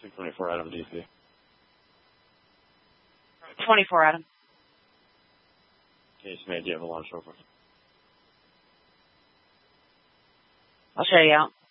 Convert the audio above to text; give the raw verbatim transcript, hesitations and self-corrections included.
two twenty-four Adam D C. twenty-four Adam. Case made, do you have a launch over? I'll show you out.